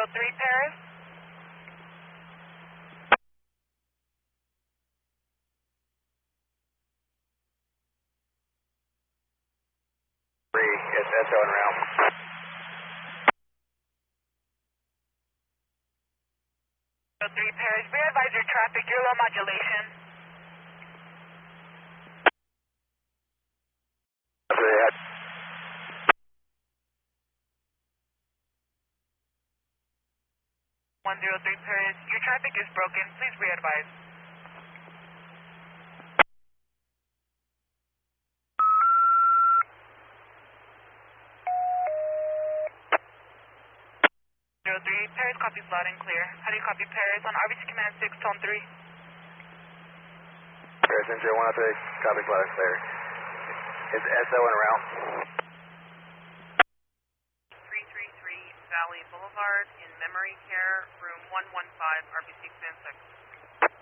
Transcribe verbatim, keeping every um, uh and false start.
three, Paris. Three, it's S O en route. three, Paris. We advise your traffic, your low modulation. one zero three, Paris. Your traffic is broken. Please re-advise. zero three, Paris copies loud and clear. How do you copy Paris on R B C Command six, tone three? Paris N J one oh three, copy loud and clear. Is S O en route? three three three Valley Boulevard in memory care, room one one five, R B C